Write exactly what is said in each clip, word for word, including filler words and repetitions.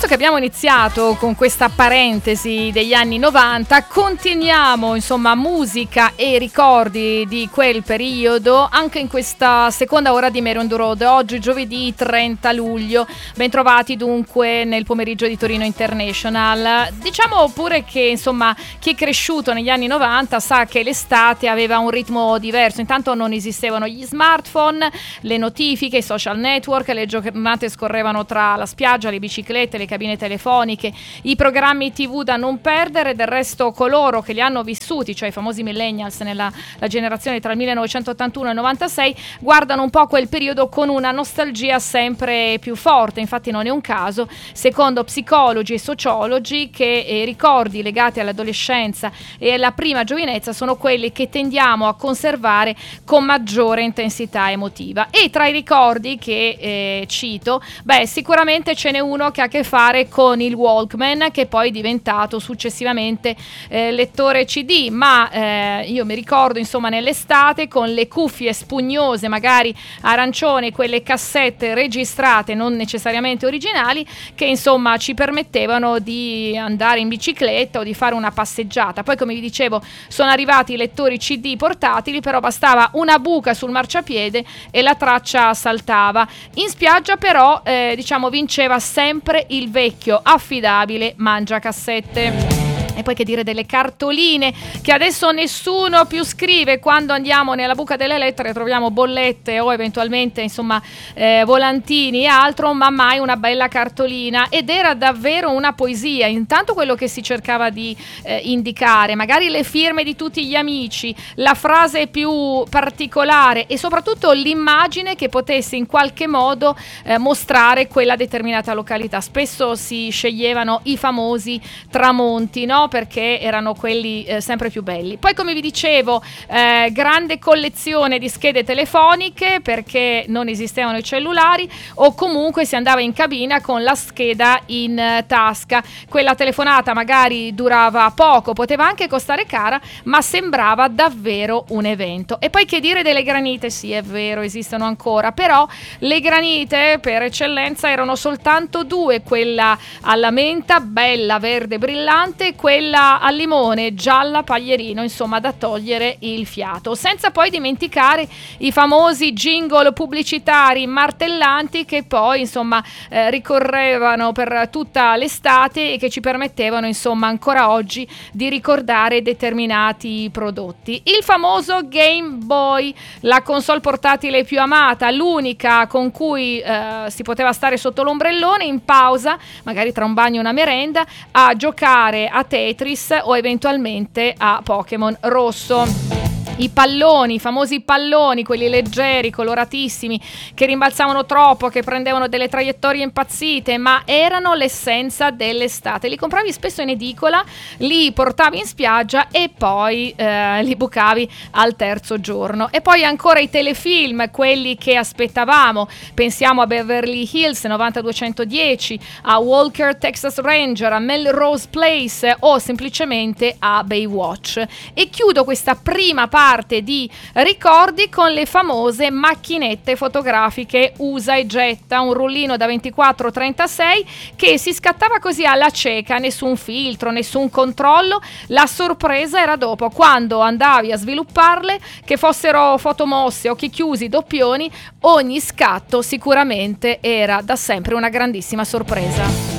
che abbiamo iniziato con questa parentesi degli anni novanta, continuiamo insomma musica e ricordi di quel periodo anche in questa seconda ora di Mare on the Road. Oggi giovedì trenta luglio, bentrovati dunque nel pomeriggio di Torino International. Diciamo pure che insomma chi è cresciuto negli anni novanta sa che l'estate aveva un ritmo diverso. Intanto non esistevano gli smartphone, le notifiche, i social network, le giornate scorrevano tra la spiaggia, le biciclette, le cabine telefoniche, i programmi tivù da non perdere. Del resto coloro che li hanno vissuti, cioè i famosi millennials nella la generazione tra il millenovecentottantuno e il novantasei, guardano un po' quel periodo con una nostalgia sempre più forte. Infatti non è un caso, secondo psicologi e sociologi, che eh, ricordi legati all'adolescenza e alla prima giovinezza sono quelli che tendiamo a conservare con maggiore intensità emotiva. E tra i ricordi che eh, cito, beh, sicuramente ce n'è uno che ha a che fare con il Walkman, che poi è diventato successivamente eh, lettore C D, ma eh, io mi ricordo insomma nell'estate con le cuffie spugnose, magari arancione, quelle cassette registrate non necessariamente originali, che insomma ci permettevano di andare in bicicletta o di fare una passeggiata. Poi, come vi dicevo, sono arrivati i lettori C D portatili, però bastava una buca sul marciapiede e la traccia saltava. In spiaggia però eh, diciamo vinceva sempre il vecchio affidabile mangiacassette. E poi che dire delle cartoline, che adesso nessuno più scrive. Quando andiamo nella buca delle lettere troviamo bollette o eventualmente insomma eh, volantini e altro, ma mai una bella cartolina. Ed era davvero una poesia. Intanto quello che si cercava di eh, indicare, magari le firme di tutti gli amici, la frase più particolare e soprattutto l'immagine che potesse in qualche modo eh, mostrare quella determinata località. Spesso si sceglievano i famosi tramonti, no? Perché erano quelli eh, sempre più belli. Poi, come vi dicevo, eh, grande collezione di schede telefoniche, perché non esistevano i cellulari, o comunque si andava in cabina con la scheda in eh, tasca. Quella telefonata magari durava poco, poteva anche costare cara, ma sembrava davvero un evento. E poi che dire delle granite? Sì, è vero, esistono ancora, però le granite per eccellenza erano soltanto due: quella alla menta, bella verde brillante, quella al limone gialla paglierino, insomma da togliere il fiato. Senza poi dimenticare i famosi jingle pubblicitari martellanti che poi insomma eh, ricorrevano per tutta l'estate e che ci permettevano insomma ancora oggi di ricordare determinati prodotti. Il famoso Game Boy, la console portatile più amata, l'unica con cui eh, si poteva stare sotto l'ombrellone in pausa, magari tra un bagno e una merenda, a giocare a Tetris o eventualmente a Pokémon Rosso. I palloni, i famosi palloni, quelli leggeri, coloratissimi, che rimbalzavano troppo, che prendevano delle traiettorie impazzite, ma erano l'essenza dell'estate. Li compravi spesso in edicola, li portavi in spiaggia e poi eh, li bucavi al terzo giorno. E poi ancora i telefilm, quelli che aspettavamo. Pensiamo a Beverly Hills novantadue a Walker Texas Ranger, a Melrose Place o semplicemente a Baywatch. E chiudo questa prima parte di ricordi con le famose macchinette fotografiche usa e getta, un rullino da ventiquattro trentasei che si scattava così alla cieca, nessun filtro, nessun controllo. La sorpresa era dopo, quando andavi a svilupparle, che fossero fotomosse, occhi chiusi, doppioni, ogni scatto sicuramente era da sempre una grandissima sorpresa.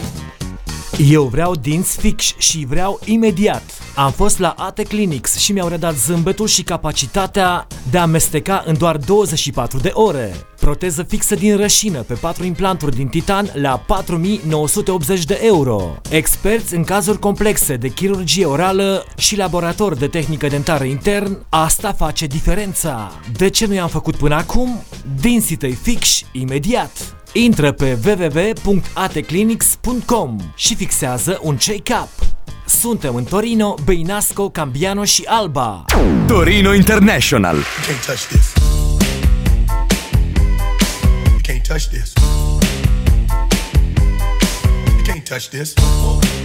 Eu vreau dinți fix și vreau imediat. Am fost la A T Clinics și mi-au redat zâmbetul și capacitatea de a mesteca în doar douăzeci și patru de ore. Proteză fixă din rășină pe patru implanturi din titan la patru mii nouă sute optzeci de euro. Experți în cazuri complexe de chirurgie orală și laborator de tehnică dentară intern, asta face diferența. De ce nu i-am făcut până acum? Dinții tăi fix imediat. Intră pe w w w punct a t clinics punct com și fixează un check-up. Suntem în Torino, Beinasco, Cambiano și Alba. Torino International. You can't touch this. You can't touch this. You can't touch this.